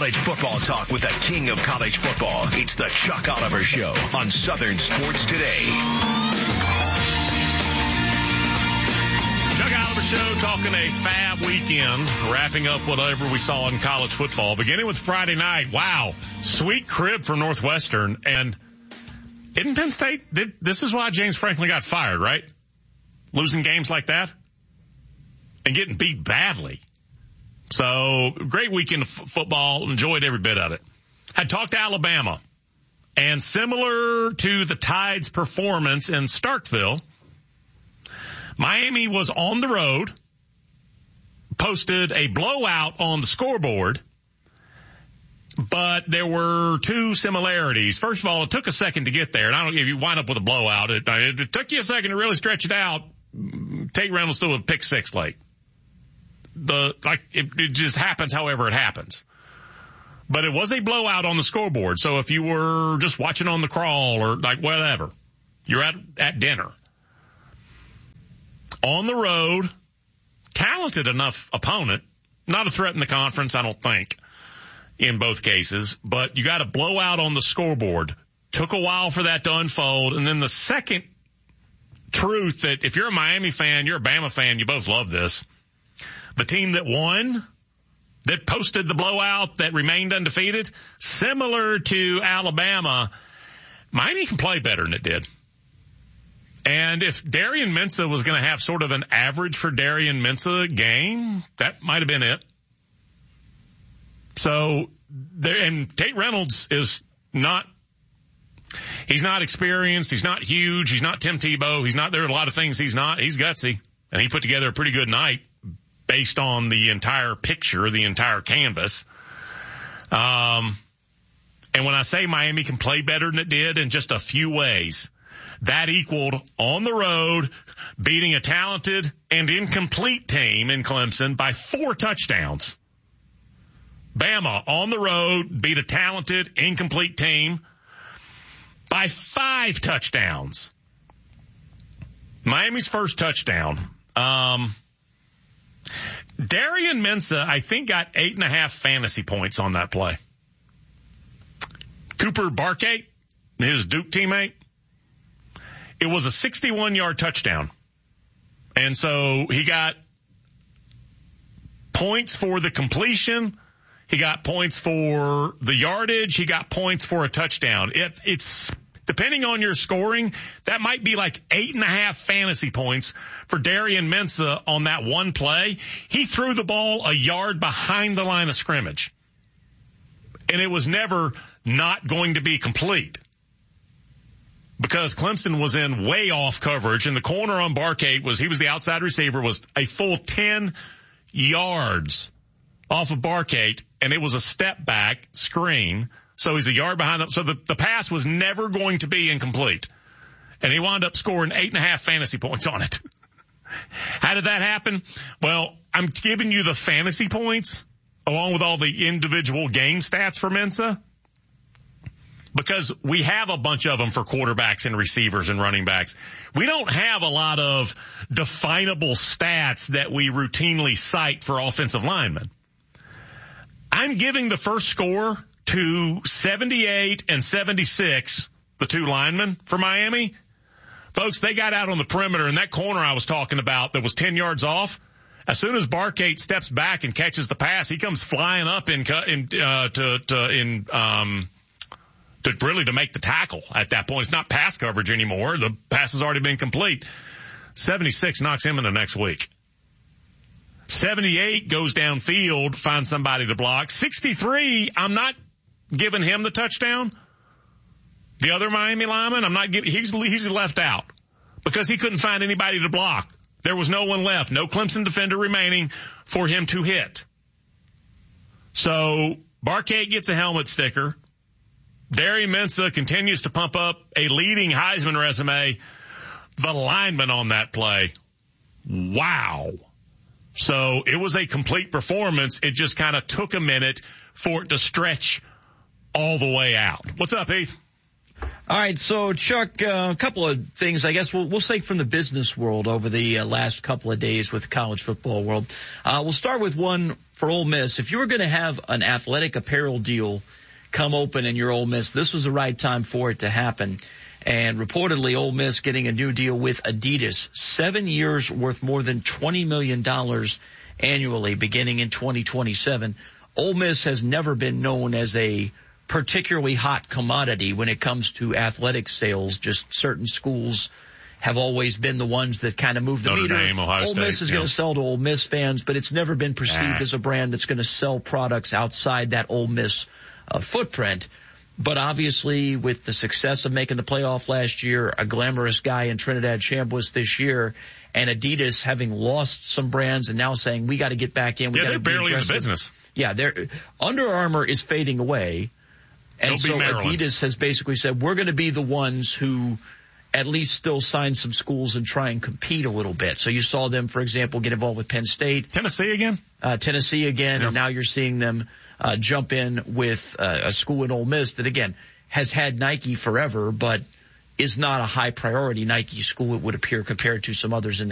College football talk with the king of college football. It's the Chuck Oliver Show on Southern Sports Today. Chuck Oliver Show talking a fab weekend, wrapping up whatever we saw in college football, beginning with Friday night. Wow, sweet crib for Northwestern. And isn't Penn State, this is why James Franklin got fired, right? Losing games like that and getting beat badly. So great weekend of football. Enjoyed every bit of it. I talked to Alabama, and similar to the Tide's performance in Starkville, Miami was on the road, posted a blowout on the scoreboard, but there were two similarities. First of all, it took a second to get there, and I don't if you wind up with a blowout. It took you a second to really stretch it out. Tate Reynolds threw a pick six late. It just happens however it happens. But it was a blowout on the scoreboard. So if you were just watching on the crawl or like whatever, you're at dinner. On the road, talented enough opponent, not a threat in the conference, I don't think, in both cases, but you got a blowout on the scoreboard. Took a while for that to unfold. And then the second truth that if you're a Miami fan, you're a Bama fan, you both love this. The team that won, that posted the blowout, that remained undefeated, similar to Alabama, Miami can play better than it did. And if Darian Mensah was going to have sort of an average for Darian Mensah game, that might have been it. So, and Tate Reynolds is not, he's not experienced, he's not huge, he's not Tim Tebow, there are a lot of things he's not. He's gutsy, and he put together a pretty good night based on the entire picture, the entire canvas. And when I say Miami can play better than it did in just a few ways, that equaled on the road beating a talented and incomplete team in Clemson by 4 touchdowns. Bama on the road beat a talented, incomplete team by 5 touchdowns. Miami's first touchdown. Darian Mensah, I think, got 8.5 fantasy points on that play. Cooper Barkate, his Duke teammate, it was a 61-yard touchdown. And so he got points for the completion. He got points for the yardage. He got points for a touchdown. It's depending on your scoring, that might be like 8.5 fantasy points for Darian Mensah on that one play. He threw the ball a yard behind the line of scrimmage. And it was never not going to be complete because Clemson was in way off coverage, and the corner on Barkate he was the outside receiver, was a full 10 yards off of Barkate, and it was a step back screen. So he's a yard behind them. So the pass was never going to be incomplete. And he wound up scoring 8.5 fantasy points on it. How did that happen? Well, I'm giving you the fantasy points along with all the individual game stats for Mensah because we have a bunch of them for quarterbacks and receivers and running backs. We don't have a lot of definable stats that we routinely cite for offensive linemen. I'm giving the first score to 78 and 76, the two linemen for Miami. Folks, they got out on the perimeter, and that corner I was talking about that was 10 yards off, as soon as Barkate steps back and catches the pass, he comes flying up to make the tackle at that point. It's not pass coverage anymore. The pass has already been complete. 76 knocks him into next week. 78 goes downfield, finds somebody to block. 63, I'm not giving him the touchdown. The other Miami lineman, I'm not giving, he's left out because he couldn't find anybody to block. There was no one left, no Clemson defender remaining for him to hit. So Barkate gets a helmet sticker. Darian Mensah continues to pump up a leading Heisman resume. The lineman on that play, wow. So it was a complete performance. It just kind of took a minute for it to stretch all the way out. What's up, Heath? All right, so Chuck, a couple of things. I guess we'll say from the business world over the last couple of days with the college football world. We'll start with one for Ole Miss. If you were going to have an athletic apparel deal come open in your Ole Miss, this was the right time for it to happen. And reportedly, Ole Miss getting a new deal with Adidas, 7 years worth more than $20 million annually beginning in 2027. Ole Miss has never been known as a particularly hot commodity when it comes to athletic sales. Just certain schools have always been the ones that kind of move the meter. Notre Dame, Ohio Ole Miss State, is going to sell to Ole Miss fans, but it's never been perceived as a brand that's going to sell products outside that Ole Miss footprint. But obviously, with the success of making the playoff last year, a glamorous guy in Trinidad Chambliss this year, and Adidas having lost some brands and now saying, we got to get back in. They're barely in the business. Yeah, Under Armour is fading away. And so Adidas has basically said, we're going to be the ones who at least still sign some schools and try and compete a little bit. So you saw them, for example, get involved with Penn State. Tennessee again, yeah. And now you're seeing them jump in with a school in Ole Miss that, again, has had Nike forever, but is not a high priority Nike school, it would appear, compared to some others in the